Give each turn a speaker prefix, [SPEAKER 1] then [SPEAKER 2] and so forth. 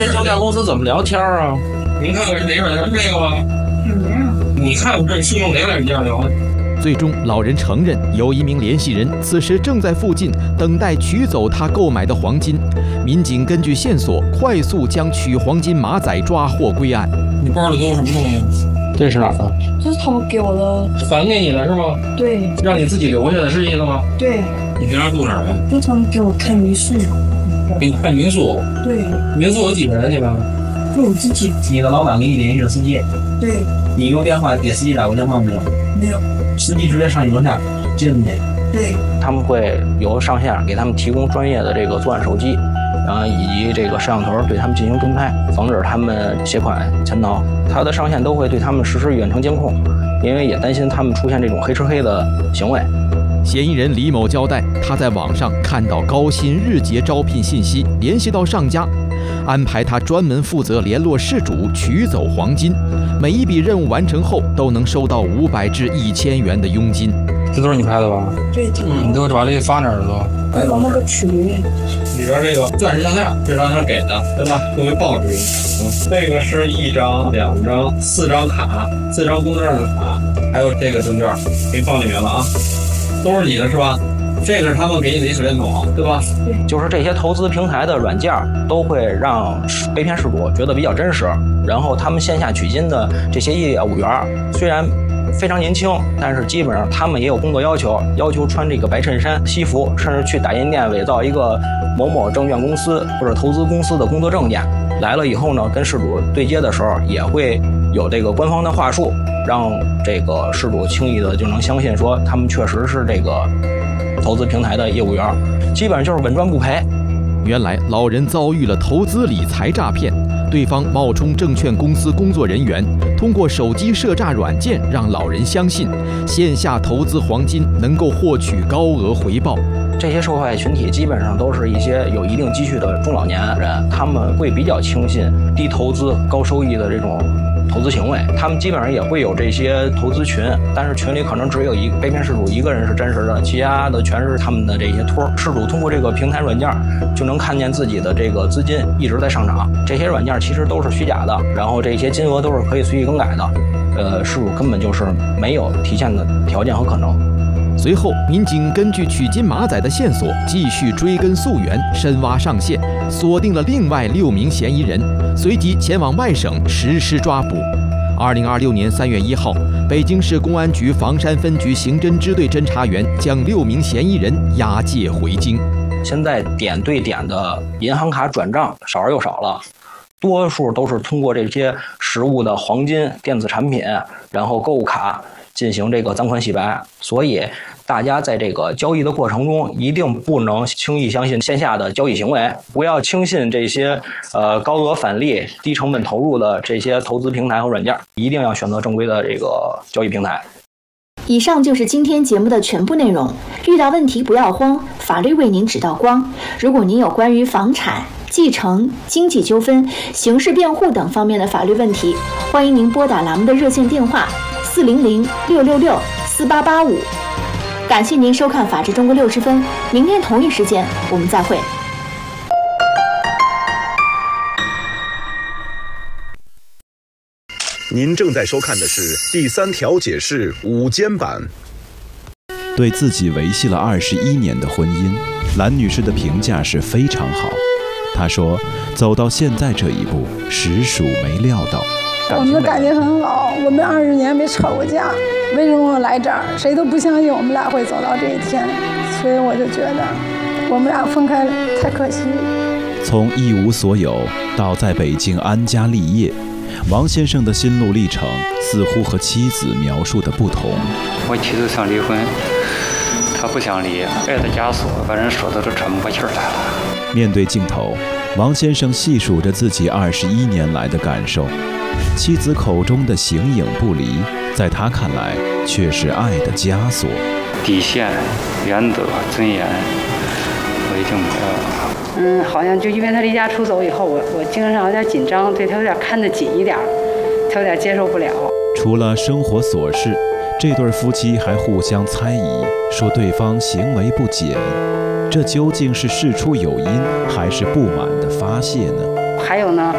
[SPEAKER 1] 这酒店公司怎么聊天啊？
[SPEAKER 2] 您看看是哪软件？这个吗？你看我这是用哪软件聊？
[SPEAKER 3] 最终，老人承认有一名联系人此时正在附近等待取走他购买的黄金。民警根据线索，快速将取黄金马仔抓获归案。
[SPEAKER 2] 你包里都有什么东西？
[SPEAKER 1] 这是哪儿的？
[SPEAKER 4] 这是他们给我的。
[SPEAKER 2] 返给你的是吗？
[SPEAKER 4] 对。
[SPEAKER 2] 让你自己留下的是意思吗？
[SPEAKER 4] 对。
[SPEAKER 2] 你平常住哪儿啊？
[SPEAKER 4] 就他们给我开民宿。
[SPEAKER 2] 给你看民宿？
[SPEAKER 4] 对。
[SPEAKER 2] 民宿有几个人？你们？
[SPEAKER 4] 就我自己。
[SPEAKER 5] 你的老板给你联系了司机？
[SPEAKER 4] 对。
[SPEAKER 5] 你用电话给司机打过电话没有？
[SPEAKER 4] 没有。
[SPEAKER 5] 司机直接上你楼下接的你？
[SPEAKER 4] 对。
[SPEAKER 1] 他们会由上线给他们提供专业的这个作案手机，然后以及这个摄像头对他们进行动态，防止他们携款潜逃。他的上线都会对他们实施远程监控，因为也担心他们出现这种黑吃黑的行为。
[SPEAKER 3] 嫌疑人李某交代，他在网上看到高薪日结招聘信息，联系到上家，安排他专门负责联络事主取走黄金，每一笔任务完成后都能收到500至1000元的佣金。
[SPEAKER 2] 这都是你拍的吧？
[SPEAKER 4] 对，
[SPEAKER 2] 你都把这发哪儿了都？
[SPEAKER 4] 发那个群里
[SPEAKER 2] 边这个钻石项链，这张是给的，对吧？作为报纸。这个是1张、2张、4张卡，4张工作证的卡，还有这个证券，给你放里面了啊，都是你的是吧？这个是他们给你的一手电筒，对吧？
[SPEAKER 1] 就是这些投资平台的软件都会让被骗事主觉得比较真实，然后他们线下取金的这些业务员虽然非常年轻，但是基本上他们也有工作要求穿这个白衬衫、西服，甚至去打印店伪造一个某某证券公司或者投资公司的工作证件。来了以后呢，跟事主对接的时候也会有这个官方的话术，让这个事主轻易的就能相信说他们确实是这个投资平台的业务员，基本上就是稳赚不赔。
[SPEAKER 3] 原来老人遭遇了投资理财诈骗，对方冒充证券公司工作人员，通过手机设诈软件让老人相信线下投资黄金能够获取高额回报。
[SPEAKER 1] 这些受害群体基本上都是一些有一定积蓄的中老年人，他们会比较轻信低投资高收益的这种投资行为，他们基本上也会有这些投资群，但是群里可能只有被骗事主一个人是真实的，其他的全是他们的这些托。事主通过这个平台软件就能看见自己的这个资金一直在上涨，这些软件其实都是虚假的，然后这些金额都是可以随意更改的，事主根本就是没有提现的条件和可能。
[SPEAKER 3] 随后，民警根据取金马仔的线索，继续追根溯源，深挖上线，锁定了另外6名嫌疑人，随即前往外省实施抓捕。2026年3月1号，北京市公安局房山分局刑侦支队侦查员将6名嫌疑人押解回京。
[SPEAKER 1] 现在点对点的银行卡转账少而又少了，多数都是通过这些实物的黄金、电子产品，然后购物卡进行这个赃款洗白，所以大家在这个交易的过程中，一定不能轻易相信线下的交易行为，不要轻信这些高额返利、低成本投入的这些投资平台和软件，一定要选择正规的这个交易平台。
[SPEAKER 6] 以上就是今天节目的全部内容。遇到问题不要慌，法律为您指道光。如果您有关于房产、继承、经济纠纷、刑事辩护等方面的法律问题，欢迎您拨打栏目的热线电话400-666-4885。感谢您收看《法治中国60分》，明天同一时间我们再会。
[SPEAKER 7] 您正在收看的是第3条解释午间版。
[SPEAKER 8] 对自己维系了21年的婚姻，兰女士的评价是非常好。她说，走到现在这一步，实属没料到。
[SPEAKER 9] 我们的感情很好，我们20年没吵过架。为什么我来这儿，谁都不相信我们俩会走到这一天，所以我就觉得我们俩分开太可惜。
[SPEAKER 8] 从一无所有到在北京安家立业，王先生的心路历程似乎和妻子描述的不同。
[SPEAKER 10] 我妻子想离婚，他不想离，爱的枷锁把人说的都喘不过气来了。
[SPEAKER 8] 面对镜头，王先生细数着自己21年来的感受，妻子口中的形影不离，在他看来却是爱的枷锁。
[SPEAKER 10] 底线、原则、尊严，我已经没有了。
[SPEAKER 11] 好像就因为他离家出走以后，我精神上有点紧张，对他有点看得紧一点，他有点接受不了。
[SPEAKER 8] 除了生活琐事，这对夫妻还互相猜疑，说对方行为不检。这究竟是事出有因，还是不满的发泄呢？
[SPEAKER 11] 还有呢，